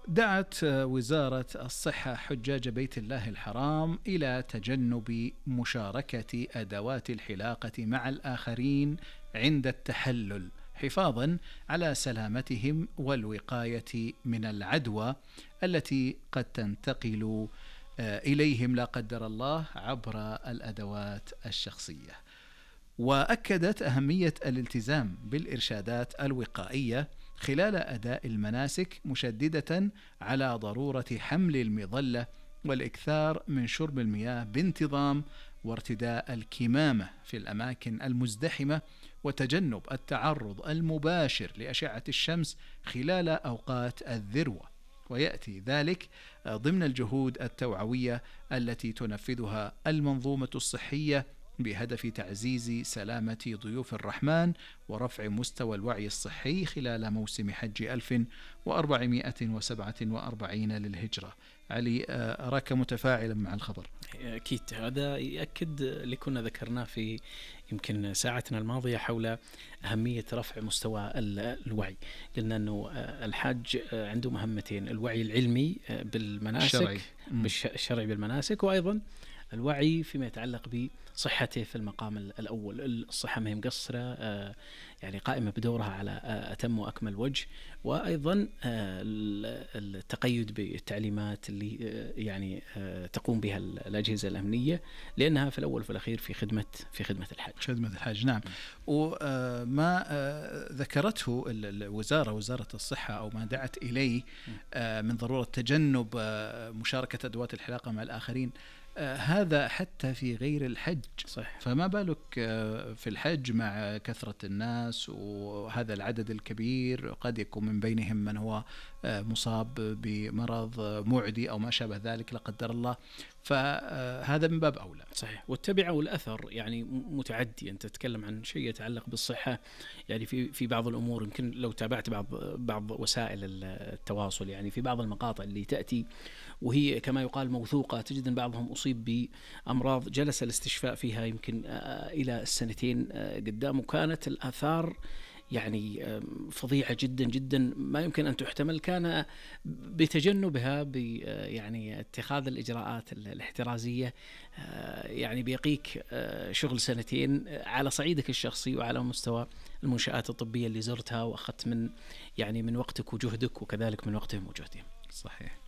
دعت وزارة الصحة حجاج بيت الله الحرام إلى تجنب مشاركة أدوات الحلاقة مع الآخرين عند التحلل حفاظا على سلامتهم والوقاية من العدوى التي قد تنتقل إليهم لا قدر الله عبر الأدوات الشخصية. وأكدت أهمية الالتزام بالإرشادات الوقائية خلال أداء المناسك، مشددة على ضرورة حمل المظلة والإكثار من شرب المياه بانتظام، وارتداء الكمامة في الأماكن المزدحمة، وتجنب التعرض المباشر لأشعة الشمس خلال أوقات الذروة. ويأتي ذلك ضمن الجهود التوعوية التي تنفذها المنظومة الصحية بهدف تعزيز سلامة ضيوف الرحمن ورفع مستوى الوعي الصحي خلال موسم حج 1447 للهجرة. علي، أراك متفاعلا مع الخبر. أكيد هذا يأكد اللي كنا ذكرناه في يمكن ساعتنا الماضية حول أهمية رفع مستوى الوعي. قلنا أنه الحاج عنده مهمتين: الوعي العلمي بالمناسك الشرعي بالمناسك، وأيضا الوعي فيما يتعلق بصحته في المقام الأول. الصحة ما هي مقصرة، يعني قائمة بدورها على أتم وأكمل وجه، وأيضا التقيد بالتعليمات اللي يعني تقوم بها الأجهزة الأمنية، لأنها في الأول وفي الأخير في خدمة الحاج. خدمة الحاج، نعم. وما ذكرته وزارة الصحة أو ما دعت إليه من ضرورة تجنب مشاركة أدوات الحلاقة مع الآخرين، هذا حتى في غير الحج. صح. فما بالك في الحج مع كثرة الناس وهذا العدد الكبير، قد يكون من بينهم من هو مصاب بمرض معدي أو ما شابه ذلك لا قدر الله، فهذا من باب أولى. صحيح. والتبعة والأثر يعني متعدي. أنت تتكلم عن شيء يتعلق بالصحة، يعني في بعض الأمور يمكن لو تابعت بعض وسائل التواصل، يعني في بعض المقاطع اللي تأتي وهي كما يقال موثوقة، تجد أن بعضهم أصيب بأمراض جلس الاستشفاء فيها يمكن إلى السنتين قدام، وكانت الآثار يعني فظيعة جدا جدا ما يمكن أن تحتمل. كان بتجنبها يعني اتخاذ الإجراءات الاحترازية يعني بيقيك شغل سنتين على صعيدك الشخصي وعلى مستوى المنشآت الطبية اللي زرتها، وأخذت من وقتك وجهدك، وكذلك من وقتهم وجهدهم. صحيح.